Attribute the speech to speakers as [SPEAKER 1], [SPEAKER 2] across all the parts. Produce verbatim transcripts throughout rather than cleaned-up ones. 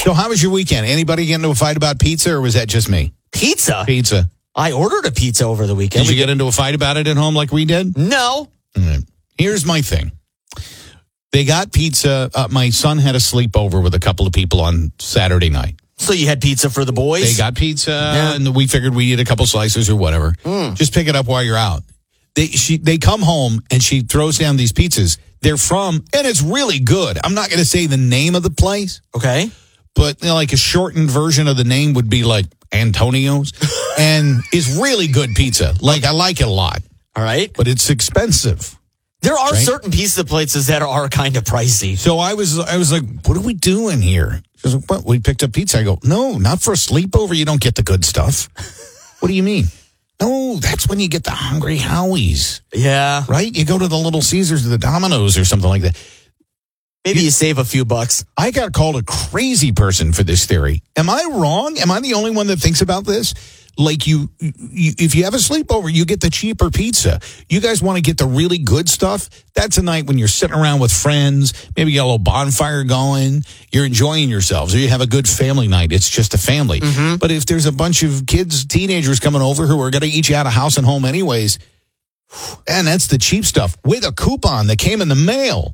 [SPEAKER 1] So how was your weekend? Anybody get into a fight about pizza, or was that just me?
[SPEAKER 2] Pizza?
[SPEAKER 1] Pizza.
[SPEAKER 2] I ordered a pizza over the weekend.
[SPEAKER 1] Did you get into a fight about it at home like we did?
[SPEAKER 2] No.
[SPEAKER 1] Right. Here's my thing. They got pizza. Uh, my son had a sleepover with a couple of people on Saturday night.
[SPEAKER 2] So you had pizza for the boys?
[SPEAKER 1] They got pizza,
[SPEAKER 2] Yeah.
[SPEAKER 1] and we figured we'd eat a couple slices or whatever.
[SPEAKER 2] Mm.
[SPEAKER 1] Just pick it up while you're out. They she they come home, and she throws down these pizzas. They're from, and it's really good. I'm not going to say the name of the place.
[SPEAKER 2] Okay.
[SPEAKER 1] But you know, like a shortened version of the name would be like Antonio's. And it's really good pizza. Like, I like it a lot.
[SPEAKER 2] All right.
[SPEAKER 1] But it's expensive.
[SPEAKER 2] There are
[SPEAKER 1] right?
[SPEAKER 2] certain pizza places that are kind of pricey.
[SPEAKER 1] So I was I was like, what are we doing here? She was like, what? We picked up pizza. I go, no, not for a sleepover. You don't get the good stuff. What do you mean? No, that's when you get the Hungry Howie's.
[SPEAKER 2] Yeah.
[SPEAKER 1] Right? You go to the Little Caesars or the Domino's or something like that.
[SPEAKER 2] Maybe you save a few bucks.
[SPEAKER 1] I got called a crazy person for this theory. Am I wrong? Am I the only one that thinks about this? Like you, you, if you have a sleepover, you get the cheaper pizza. You guys want to get the really good stuff? That's a night when you're sitting around with friends. Maybe you got a little bonfire going. You're enjoying yourselves, or you have a good family night. It's just a family.
[SPEAKER 2] Mm-hmm.
[SPEAKER 1] But if there's a bunch of kids, teenagers coming over who are going to eat you out of house and home anyways, and that's the cheap stuff with a coupon that came in the mail.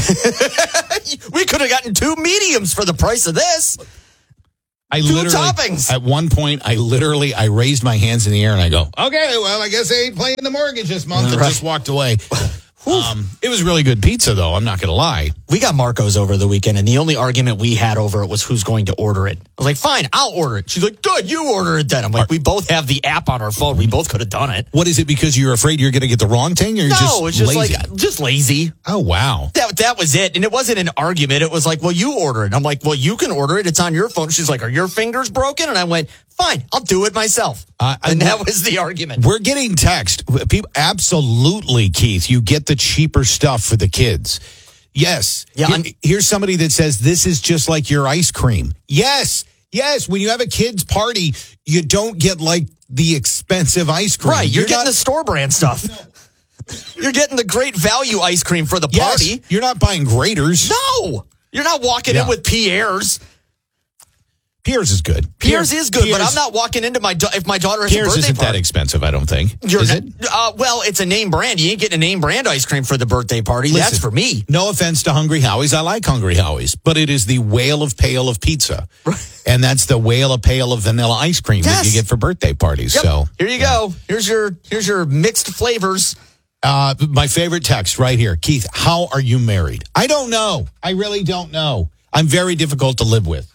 [SPEAKER 2] We could have gotten two mediums for the price of this.
[SPEAKER 1] I
[SPEAKER 2] Two
[SPEAKER 1] literally,
[SPEAKER 2] toppings.
[SPEAKER 1] At one point, I literally, I raised my hands in the air and I go, okay, well, I guess I ain't paying the mortgage this month, and
[SPEAKER 2] Right.
[SPEAKER 1] just walked away. Um, it was really good pizza, though. I'm not going to lie.
[SPEAKER 2] We got Marco's over the weekend, and the only argument we had over it was who's going to order it. I was like, fine, I'll order it. She's like, good, you order it then. I'm like, we both have the app on our phone. We both could have done it.
[SPEAKER 1] What is it? Because you're afraid you're going to get the wrong thing, or you're
[SPEAKER 2] No,
[SPEAKER 1] just
[SPEAKER 2] it's just
[SPEAKER 1] lazy?
[SPEAKER 2] like, just lazy.
[SPEAKER 1] Oh, wow.
[SPEAKER 2] That that was it. And it wasn't an argument. It was like, well, you order it. I'm like, well, you can order it. It's on your phone. She's like, are your fingers broken? And I went, fine, I'll do it myself.
[SPEAKER 1] Uh, I-
[SPEAKER 2] and that was the argument.
[SPEAKER 1] We're getting text. People, absolutely, Keith. You get the cheaper stuff for the kids. Yes.
[SPEAKER 2] Yeah,
[SPEAKER 1] Here-
[SPEAKER 2] I'm-
[SPEAKER 1] here's somebody that says this is just like your ice cream. Yes. Yes. When you have a kids' party, you don't get like the expensive ice cream.
[SPEAKER 2] Right. You're, getting
[SPEAKER 1] not-
[SPEAKER 2] the store brand stuff. You're getting the great value ice cream for the
[SPEAKER 1] Yes,
[SPEAKER 2] party.
[SPEAKER 1] you're not buying graters.
[SPEAKER 2] No. You're not walking
[SPEAKER 1] Yeah.
[SPEAKER 2] in with Pierre's.
[SPEAKER 1] Pierre's is good.
[SPEAKER 2] Pierre's is good, but
[SPEAKER 1] Pierre's-
[SPEAKER 2] I'm not walking into my, da- if my daughter has a
[SPEAKER 1] Pierre's
[SPEAKER 2] birthday
[SPEAKER 1] isn't that
[SPEAKER 2] party.
[SPEAKER 1] expensive, I don't think.
[SPEAKER 2] You're
[SPEAKER 1] is
[SPEAKER 2] not-
[SPEAKER 1] it?
[SPEAKER 2] Uh, well, it's a name brand. You ain't getting a name brand ice cream for the birthday party. That's
[SPEAKER 1] Listen,
[SPEAKER 2] for me.
[SPEAKER 1] No offense to Hungry Howie's. I like Hungry Howie's, but it is the whale of pail of pizza. And that's the whale of pail of vanilla ice cream that
[SPEAKER 2] Yes.
[SPEAKER 1] you get for birthday parties.
[SPEAKER 2] Yep.
[SPEAKER 1] So
[SPEAKER 2] Here you go. Here's your here's your mixed flavors.
[SPEAKER 1] uh, my favorite text right here. Keith, how are you married? I don't know. I really don't know. I'm very difficult to live with.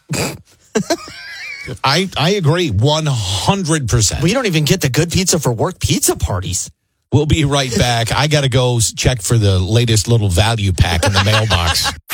[SPEAKER 1] I, I agree one hundred percent.
[SPEAKER 2] We don't even get the good pizza for work pizza parties.
[SPEAKER 1] We'll be right back. I got to go check for the latest little value pack in the mailbox.